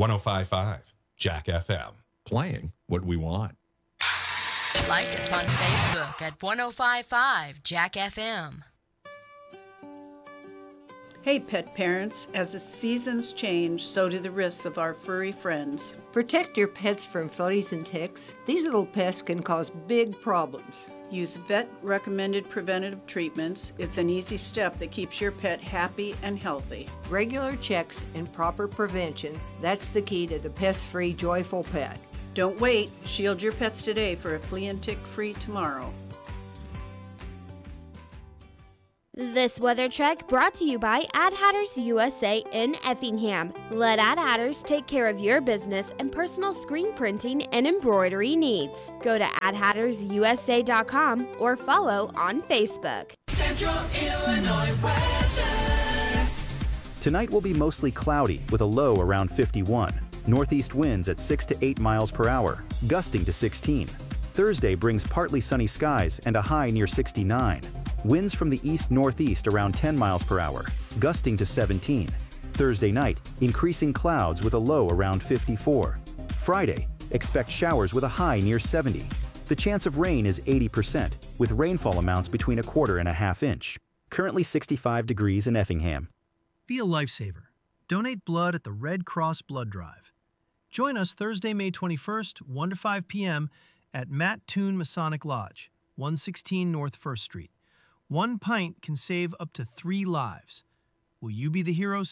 1055 Jack FM. Playing what we want. Like us on Facebook at 1055 Jack FM. Hey, pet parents, as the seasons change, so do the risks of our furry friends. Protect your pets from fleas and ticks. These little pests can cause big problems. Use vet-recommended preventative treatments. It's an easy step that keeps your pet happy and healthy. Regular checks and proper prevention, that's the key to the pest-free, joyful pet. Don't wait. Shield your pets today for a flea and tick-free tomorrow. This weather check brought to you by Ad Hatters USA in Effingham. Let Ad Hatters take care of your business and personal screen printing and embroidery needs. Go to adhattersusa.com or follow on Facebook. Central Illinois weather. Tonight will be mostly cloudy with a low around 51. Northeast winds at 6 to 8 miles per hour, gusting to 16. Thursday brings partly sunny skies and a high near 69. Winds from the east-northeast around 10 miles per hour, gusting to 17. Thursday night, increasing clouds with a low around 54. Friday, expect showers with a high near 70. The chance of rain is 80%, with rainfall amounts between 1/4 and 1/2 inch. Currently 65 degrees in Effingham. Be a lifesaver. Donate blood at the Red Cross Blood Drive. Join us Thursday, May 21st, 1 to 5 p.m. at Matt Toon Masonic Lodge, 116 North 1st Street. 1 pint can save up to 3 lives. Will you be the hero